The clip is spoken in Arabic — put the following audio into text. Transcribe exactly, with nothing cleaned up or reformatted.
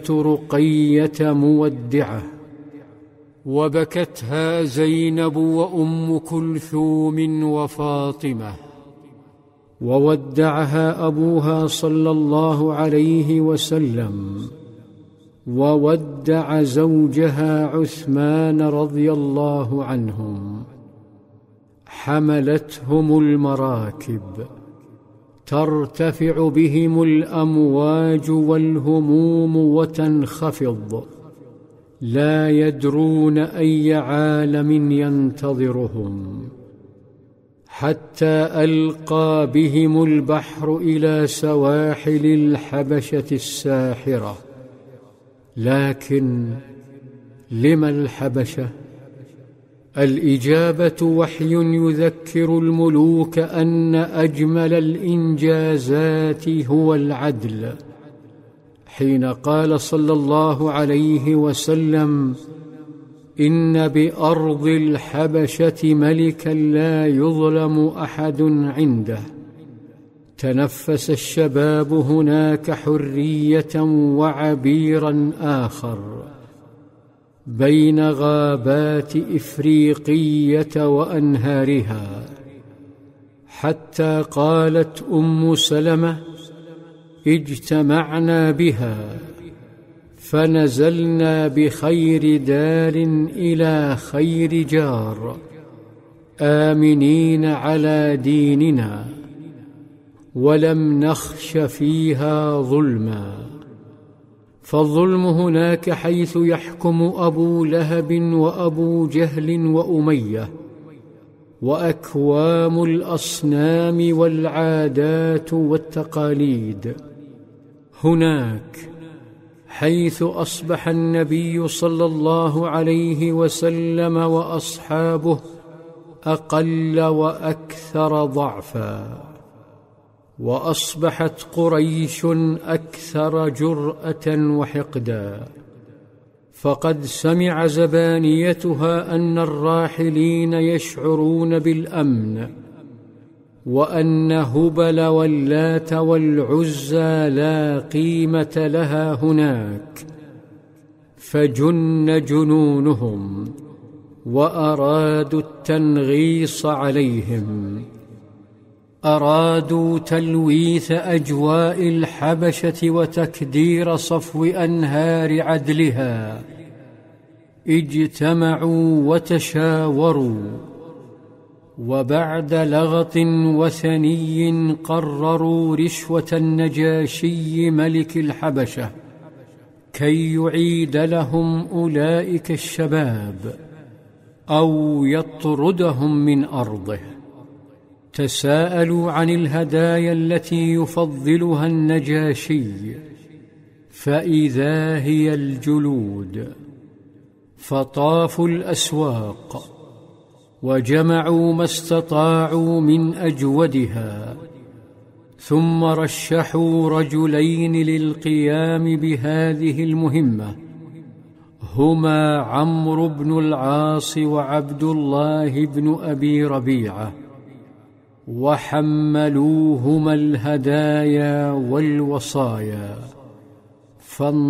رقية مودعة، وبكتها زينب وأم كلثوم وفاطمة، وودعها أبوها صلى الله عليه وسلم، وودع زوجها عثمان رضي الله عنهم. حملتهم المراكب، ترتفع بهم الأمواج والهموم وتنخفض، لا يدرون أي عالم ينتظرهم، حتى ألقى بهم البحر إلى سواحل الحبشة الساحرة. لكن لم الحبشة؟ الإجابة وحي يذكر الملوك أن أجمل الإنجازات هو العدل، حين قال صلى الله عليه وسلم: إن بأرض الحبشة ملكا لا يظلم أحد عنده. تنفس الشباب هناك حرية وعبيرا آخر بين غابات إفريقية وأنهارها، حتى قالت أم سلمة: اجتمعنا بها فنزلنا بخير دار إلى خير جار، آمنين على ديننا، ولم نخش فيها ظلما. فالظلم هناك حيث يحكم أبو لهب وأبو جهل وأمية، وأكوام الأصنام والعادات والتقاليد. هناك حيث أصبح النبي صلى الله عليه وسلم وأصحابه أقل وأكثر ضعفا، وأصبحت قريش أكثر جرأة وحقدا. فقد سمع زبانيتها أن الراحلين يشعرون بالأمن، وأن هبل واللات والعزى لا قيمة لها هناك، فجن جنونهم وأرادوا التنغيص عليهم. أرادوا تلويث أجواء الحبشة وتكدير صفو أنهار عدلها. اجتمعوا وتشاوروا، وبعد لغط وثني قرروا رشوة النجاشي ملك الحبشة كي يعيد لهم أولئك الشباب أو يطردهم من أرضه. تساءلوا عن الهدايا التي يفضلها النجاشي، فإذا هي الجلود. فطافوا الأسواق وجمعوا ما استطاعوا من أجودها، ثم رشحوا رجلين للقيام بهذه المهمة، هما عمرو بن العاص وعبد الله بن أبي ربيعة، وحملوهما الهدايا والوصايا.